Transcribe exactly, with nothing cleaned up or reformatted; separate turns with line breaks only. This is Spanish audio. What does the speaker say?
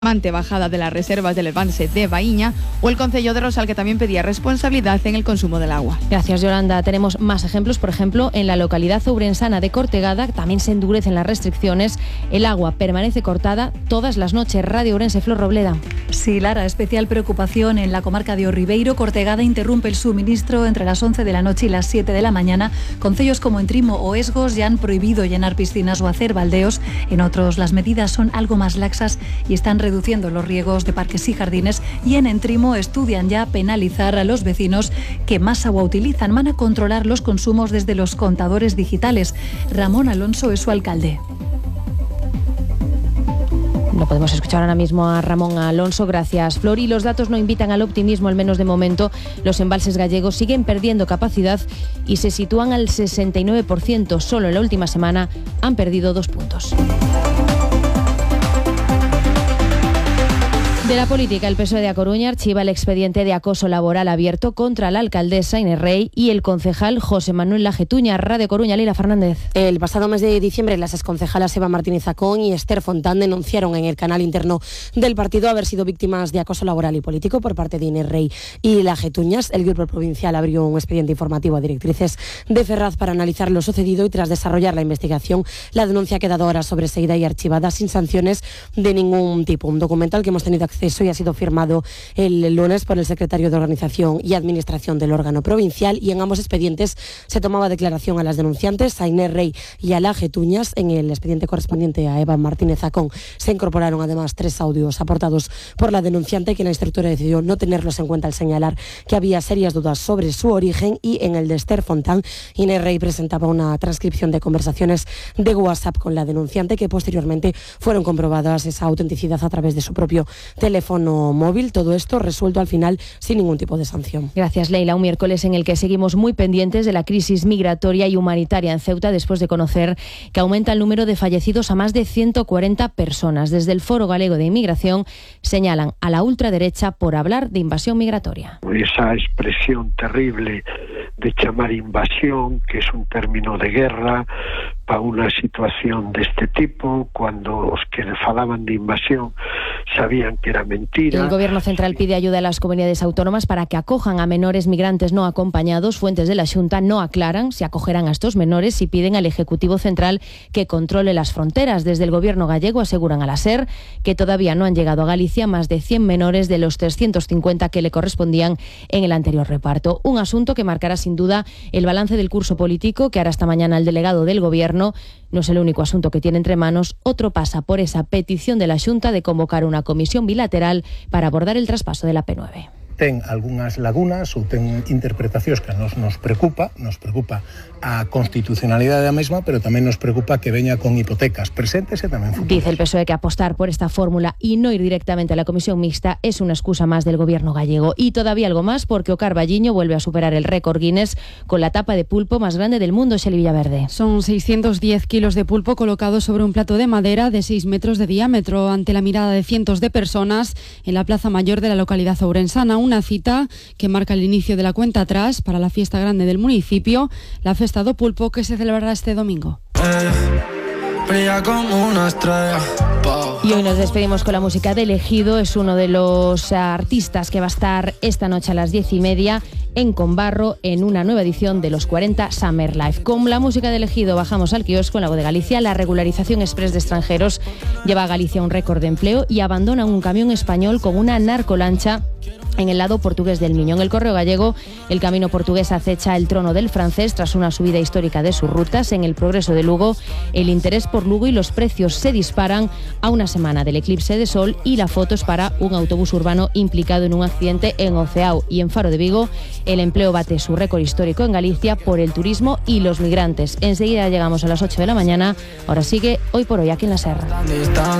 bajada de las reservas del embalse de Baíña, o el Concello de Rosal, que también pedía responsabilidad en el consumo del agua.
Gracias, Yolanda. Tenemos más ejemplos. Por ejemplo, en la localidad ourensana de Cortegada también se endurecen las restricciones. El agua permanece cortada todas las noches. Radio Ourense, Flor Robleda.
Sí, Lara, especial preocupación en la comarca de Orribeiro. Cortegada interrumpe el suministro entre las once de la noche y las siete de la mañana. Concellos como Entrimo o Esgos ya han prohibido llenar piscinas o hacer baldeos. En otros, las medidas son algo más laxas y están reduciendo los riegos de parques y jardines, y en Entrimo estudian ya penalizar a los vecinos que más agua utilizan. Van a controlar los consumos desde los contadores digitales. Ramón Alonso es su alcalde.
No podemos escuchar ahora mismo a Ramón Alonso. Gracias, Flor. Y los datos no invitan al optimismo, al menos de momento. Los embalses gallegos siguen perdiendo capacidad y se sitúan al sesenta y nueve por ciento. Solo en la última semana han perdido dos puntos. De la política, el P S O E de A Coruña archiva el expediente de acoso laboral abierto contra la alcaldesa Inés Rey y el concejal José Manuel Lajetuña. Radio Coruña, Leila Fernández.
El pasado mes de diciembre, las exconcejalas Eva Martínez Zacón y Esther Fontán denunciaron en el canal interno del partido haber sido víctimas de acoso laboral y político por parte de Inés Rey y Lajetuñas. El grupo provincial abrió un expediente informativo a directrices de Ferraz para analizar lo sucedido y, tras desarrollar la investigación, la denuncia ha quedado ahora sobreseída y archivada sin sanciones de ningún tipo. Un documental que hemos tenido acceso y ha sido firmado el lunes por el secretario de Organización y Administración del órgano provincial, y en ambos expedientes se tomaba declaración a las denunciantes, a Inés Rey y a Lajetuñas. En el expediente correspondiente a Eva Martínez Zacón se incorporaron además tres audios aportados por la denunciante, que la instructora decidió no tenerlos en cuenta al señalar que había serias dudas sobre su origen. Y en el de Esther Fontán, Inés Rey presentaba una transcripción de conversaciones de WhatsApp con la denunciante, que posteriormente fueron comprobadas esa autenticidad a través de su propio teléfono teléfono móvil. Todo esto resuelto al final sin ningún tipo de sanción.
Gracias, Leila. Un miércoles en el que seguimos muy pendientes de la crisis migratoria y humanitaria en Ceuta, después de conocer que aumenta el número de fallecidos a más de ciento cuarenta personas. Desde el Foro Galego de Inmigración señalan a la ultraderecha por hablar de invasión migratoria.
Esa expresión terrible de chamar invasión, que es un término de guerra para una situación de este tipo, cuando los que falaban de invasión sabían que era mentira.
El Gobierno central pide ayuda a las comunidades autónomas para que acojan a menores migrantes no acompañados. Fuentes de la Xunta no aclaran si acogerán a estos menores y piden al Ejecutivo Central que controle las fronteras. Desde el Gobierno gallego aseguran a la SER que todavía no han llegado a Galicia más de cien menores de los trescientos cincuenta que le correspondían en el anterior reparto. Un asunto que marcará sin duda el balance del curso político que hará esta mañana el delegado del Gobierno. No es el único asunto que tiene entre manos. Otro pasa por esa petición de la Xunta de convocar una comisión bilateral para abordar el traspaso de la P nueve.
Ten algunhas lagunas ou ten interpretacións que nos nos preocupa, nos preocupa a constitucionalidade da mesma, pero tamén nos preocupa que veña con hipotecas presentes e tamén futuras.
Dice el P S O E que apostar por esta fórmula y no ir directamente a la comisión mixta es una excusa más del Gobierno gallego. Y todavía algo más, porque o Carballiño vuelve a superar el récord Guinness con la tapa de pulpo más grande del mundo. Xeli Villaverde.
Son seiscientos diez kilos de pulpo colocados sobre un plato de madera de seis metros de diámetro ante la mirada de cientos de personas en la Plaza Mayor de la localidad ourensana. Una cita que marca el inicio de la cuenta atrás para la fiesta grande del municipio, la Festa do Pulpo, que se celebrará este domingo.
Y hoy nos despedimos con la música de Elegido. Es uno de los artistas que va a estar esta noche a las diez y media en Conbarro en una nueva edición de los cuarenta Summer Life. Con la música de Elegido bajamos al kiosco en la Voz de Galicia. La regularización express de extranjeros lleva a Galicia un récord de empleo y abandonan un camión español con una narcolancha en el lado portugués del Miño. En el Correo Gallego, el camino portugués acecha el trono del francés tras una subida histórica de sus rutas. En el Progreso de Lugo, el interés por Lugo y los precios se disparan a una semana del eclipse de sol, y la foto es para un autobús urbano implicado en un accidente en Oceao. Y en Faro de Vigo, el empleo bate su récord histórico en Galicia por el turismo y los migrantes. Enseguida llegamos a las ocho de la mañana. Ahora sigue Hoy por Hoy aquí en la Serra.